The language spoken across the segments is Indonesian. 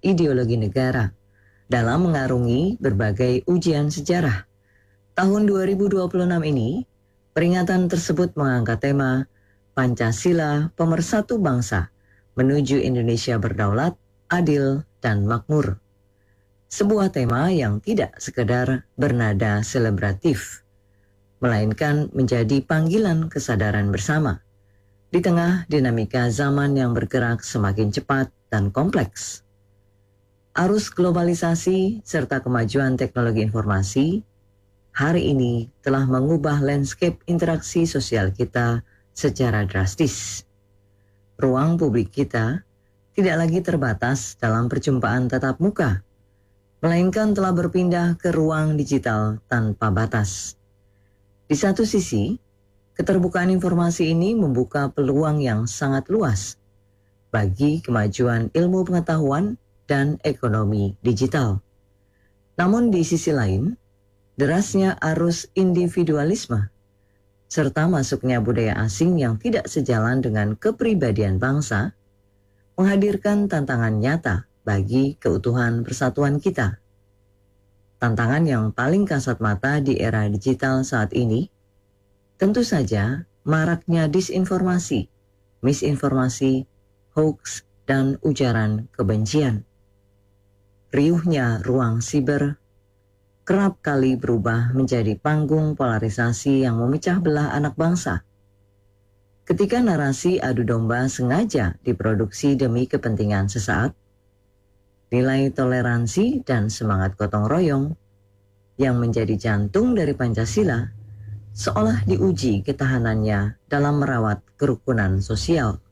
ideologi negara dalam mengarungi berbagai ujian sejarah. Tahun 2026 ini, peringatan tersebut mengangkat tema Pancasila Pemersatu Bangsa menuju Indonesia berdaulat, adil, dan makmur. Sebuah tema yang tidak sekedar bernada selebratif, melainkan menjadi panggilan kesadaran bersama di tengah dinamika zaman yang bergerak semakin cepat dan kompleks. Arus globalisasi serta kemajuan teknologi informasi hari ini telah mengubah landscape interaksi sosial kita secara drastis. Ruang publik kita tidak lagi terbatas dalam perjumpaan tatap muka, melainkan telah berpindah ke ruang digital tanpa batas. Di satu sisi, keterbukaan informasi ini membuka peluang yang sangat luas bagi kemajuan ilmu pengetahuan dan ekonomi digital. Namun di sisi lain, derasnya arus individualisme serta masuknya budaya asing yang tidak sejalan dengan kepribadian bangsa menghadirkan tantangan nyata bagi keutuhan persatuan kita. Tantangan yang paling kasat mata di era digital saat ini tentu saja maraknya disinformasi, misinformasi, hoax, dan ujaran kebencian. Riuhnya ruang siber kerap kali berubah menjadi panggung polarisasi yang memecah belah anak bangsa. Ketika narasi adu domba sengaja diproduksi demi kepentingan sesaat, nilai toleransi dan semangat gotong royong yang menjadi jantung dari Pancasila seolah diuji ketahanannya dalam merawat kerukunan sosial.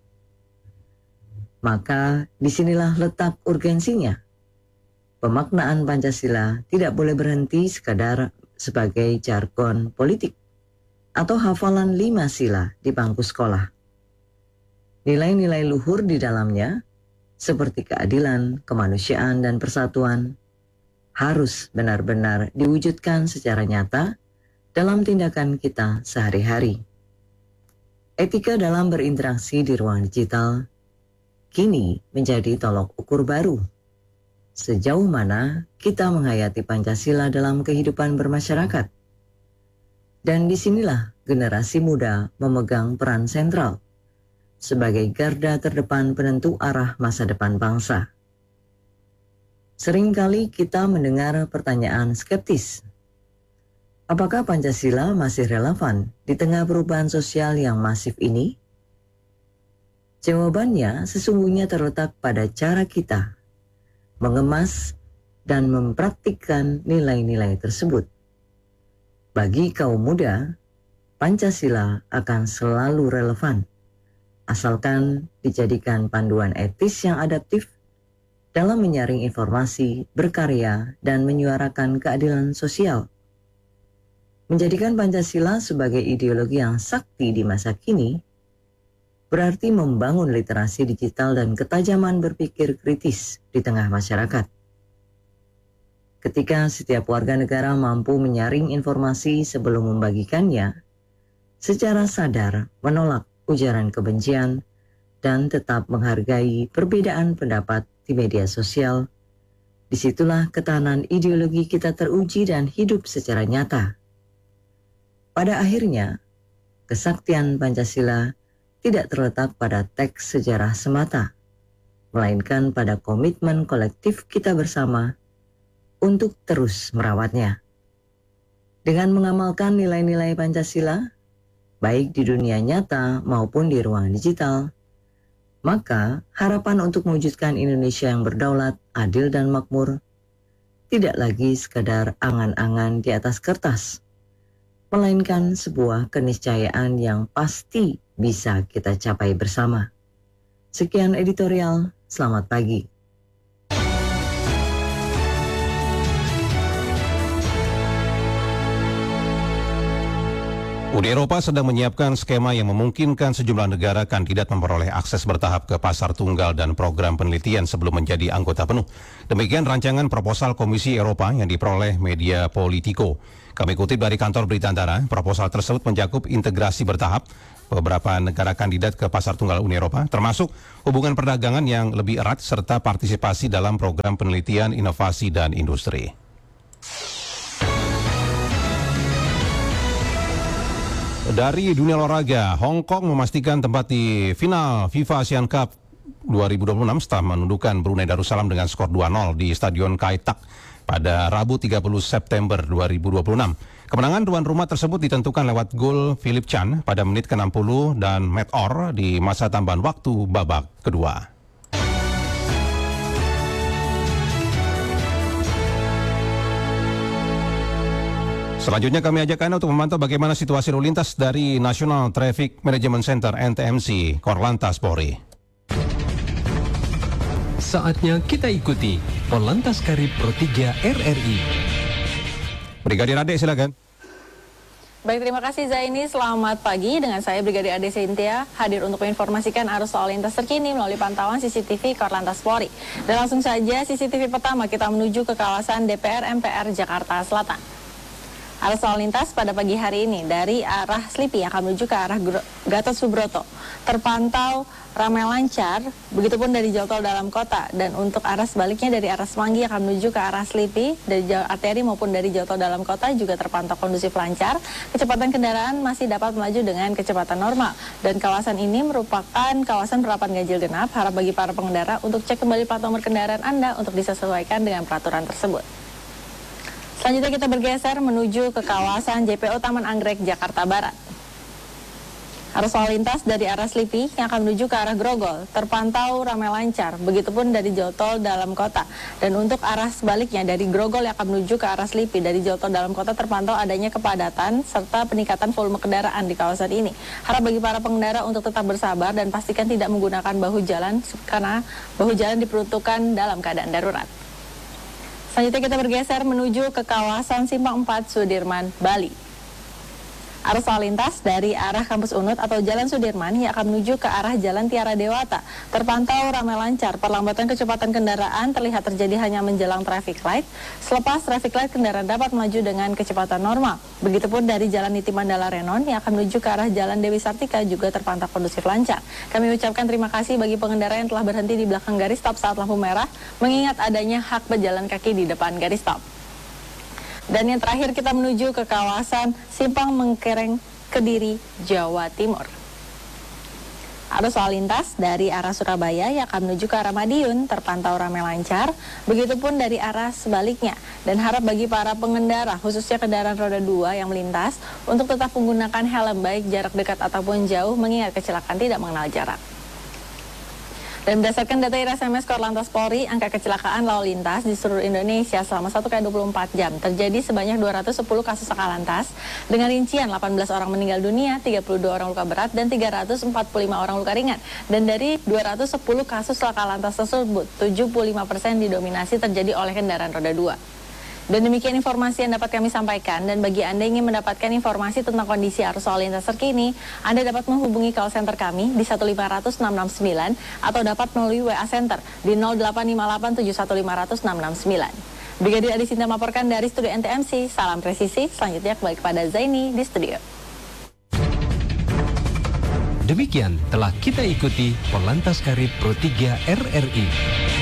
Maka disinilah letak urgensinya. Pemaknaan Pancasila tidak boleh berhenti sekadar sebagai jargon politik atau hafalan 5 sila di bangku sekolah. Nilai-nilai luhur di dalamnya, seperti keadilan, kemanusiaan, dan persatuan, harus benar-benar diwujudkan secara nyata dalam tindakan kita sehari-hari. Etika dalam berinteraksi di ruang digital kini menjadi tolok ukur baru. Sejauh mana kita menghayati Pancasila dalam kehidupan bermasyarakat. Dan disinilah generasi muda memegang peran sentral sebagai garda terdepan penentu arah masa depan bangsa. Seringkali kita mendengar pertanyaan skeptis. Apakah Pancasila masih relevan di tengah perubahan sosial yang masif ini? Jawabannya sesungguhnya terletak pada cara kita mengemas dan mempraktikkan nilai-nilai tersebut. Bagi kaum muda, Pancasila akan selalu relevan, asalkan dijadikan panduan etis yang adaptif dalam menyaring informasi, berkarya, dan menyuarakan keadilan sosial. Menjadikan Pancasila sebagai ideologi yang sakti di masa kini berarti membangun literasi digital dan ketajaman berpikir kritis di tengah masyarakat. Ketika setiap warga negara mampu menyaring informasi sebelum membagikannya, secara sadar menolak ujaran kebencian, dan tetap menghargai perbedaan pendapat di media sosial, disitulah ketahanan ideologi kita teruji dan hidup secara nyata. Pada akhirnya, kesaktian Pancasila tidak terletak pada teks sejarah semata, melainkan pada komitmen kolektif kita bersama untuk terus merawatnya. Dengan mengamalkan nilai-nilai Pancasila, baik di dunia nyata maupun di ruang digital, maka harapan untuk mewujudkan Indonesia yang berdaulat, adil, dan makmur tidak lagi sekadar angan-angan di atas kertas, melainkan sebuah keniscayaan yang pasti bisa kita capai bersama. Sekian editorial, selamat pagi. Uni Eropa sedang menyiapkan skema yang memungkinkan sejumlah negara kandidat memperoleh akses bertahap ke pasar tunggal dan program penelitian sebelum menjadi anggota penuh. Demikian rancangan proposal Komisi Eropa yang diperoleh media Politico. Kami kutip dari kantor berita Antara, proposal tersebut mencakup integrasi bertahap beberapa negara kandidat ke pasar tunggal Uni Eropa, termasuk hubungan perdagangan yang lebih erat serta partisipasi dalam program penelitian, inovasi, dan industri. Dari dunia olahraga, Hong Kong memastikan tempat di final FIFA Asian Cup 2026 setelah menundukkan Brunei Darussalam dengan skor 2-0 di Stadion Kai Tak pada Rabu 30 September 2026. Kemenangan tuan rumah tersebut ditentukan lewat gol Philip Chan pada menit ke-60 dan Matt Orr di masa tambahan waktu babak kedua. Selanjutnya kami ajak Anda untuk memantau bagaimana situasi lalu lintas dari National Traffic Management Center NTMC, Korlantas Polri. Saatnya kita ikuti Korlantas Karib Pro 3 RRI. Brigadir Ade, silakan. Baik, terima kasih Zaini. Selamat pagi, dengan saya Brigadir Ade Sintia hadir untuk menginformasikan arus lalu lintas terkini melalui pantauan CCTV Korlantas Polri. Dan langsung saja CCTV pertama kita menuju ke kawasan DPR MPR Jakarta Selatan. Arus lalu lintas pada pagi hari ini dari arah Slipi yang akan menuju ke arah Gatot Subroto terpantau ramai lancar, begitupun dari Jalan Tol Dalam Kota. Dan untuk arah sebaliknya dari arah Semanggi yang akan menuju ke arah Slipi dari jalur arteri maupun dari Jalan Tol Dalam Kota juga terpantau kondusif lancar. Kecepatan kendaraan masih dapat melaju dengan kecepatan normal. Dan kawasan ini merupakan kawasan penerapan ganjil genap. Harap bagi para pengendara untuk cek kembali plat nomor kendaraan Anda untuk disesuaikan dengan peraturan tersebut. Selanjutnya kita bergeser menuju ke kawasan JPO Taman Anggrek, Jakarta Barat. Arus lalu lintas dari arah Slipi yang akan menuju ke arah Grogol terpantau ramai lancar, begitupun dari Jalan Tol Dalam Kota. Dan untuk arah sebaliknya dari Grogol yang akan menuju ke arah Slipi dari Jalan Tol Dalam Kota terpantau adanya kepadatan serta peningkatan volume kendaraan di kawasan ini. Harap bagi para pengendara untuk tetap bersabar dan pastikan tidak menggunakan bahu jalan karena bahu jalan diperuntukkan dalam keadaan darurat. Selanjutnya kita bergeser menuju ke kawasan Simpang 4 Sudirman, Bali. Arus lalu lintas dari arah Kampus Unut atau Jalan Sudirman yang akan menuju ke arah Jalan Tiara Dewata terpantau ramai lancar. Perlambatan kecepatan kendaraan terlihat terjadi hanya menjelang traffic light. Selepas traffic light, kendaraan dapat melaju dengan kecepatan normal. Begitupun dari Jalan Niti Mandala Renon yang akan menuju ke arah Jalan Dewi Sartika juga terpantau kondusif lancar. Kami ucapkan terima kasih bagi pengendara yang telah berhenti di belakang garis stop saat lampu merah, mengingat adanya hak pejalan kaki di depan garis stop. Dan yang terakhir kita menuju ke kawasan Simpang Mengkereng, Kediri, Jawa Timur. Arus lalu lintas dari arah Surabaya yang akan menuju ke arah Madiun terpantau ramai lancar, begitupun dari arah sebaliknya. Dan harap bagi para pengendara, khususnya kendaraan roda 2 yang melintas, untuk tetap menggunakan helm baik jarak dekat ataupun jauh, mengingat kecelakaan tidak mengenal jarak. Dan berdasarkan data IRSMS Korlantas Polri, angka kecelakaan lalu lintas di seluruh Indonesia selama 1x24 jam terjadi sebanyak 210 kasus laka lantas dengan rincian 18 orang meninggal dunia, 32 orang luka berat, dan 345 orang luka ringan. Dan dari 210 kasus laka lantas tersebut, 75% didominasi terjadi oleh kendaraan roda 2. Dan demikian informasi yang dapat kami sampaikan. Dan bagi Anda yang ingin mendapatkan informasi tentang kondisi arus lalu lintas terkini, Anda dapat menghubungi call center kami di 1500669 atau dapat melalui WA Center di 085871500669. Brigadir Adi Sinta melaporkan dari studio NTMC. Salam presisi. Selanjutnya kembali kepada Zaini di studio. Demikian telah kita ikuti Korlantas Karib Pro 3 RRI.